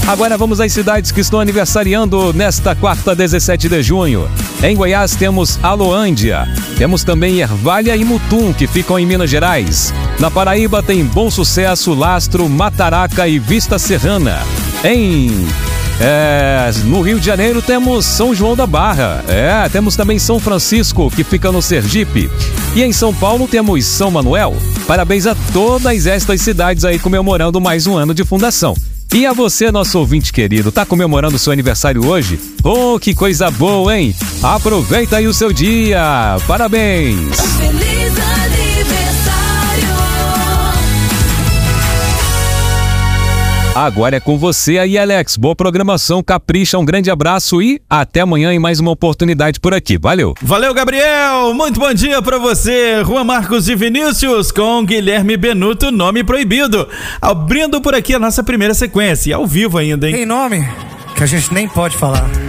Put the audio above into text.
Agora vamos às cidades que estão aniversariando nesta quarta, 17 de junho. Em Goiás temos Aloândia, temos também Ervalha e Mutum, que ficam em Minas Gerais. Na Paraíba tem Bom Sucesso, Lastro, Mataraca e Vista Serrana. No Rio de Janeiro temos São João da Barra, temos também São Francisco, que fica no Sergipe, e em São Paulo temos São Manuel. Parabéns a todas estas cidades aí comemorando mais um ano de fundação. E a você, nosso ouvinte querido, tá comemorando seu aniversário hoje? Oh, que coisa boa, hein? Aproveita aí o seu dia! Parabéns! Feliz aniversário! Agora é com você aí, Alex. Boa programação, capricha, um grande abraço e até amanhã em mais uma oportunidade por aqui. Valeu! Valeu, Gabriel! Muito bom dia pra você, Juan Marcos e Vinícius, com Guilherme Benuto, Nome Proibido. Abrindo por aqui a nossa primeira sequência, ao vivo ainda, hein? Tem nome que a gente nem pode falar.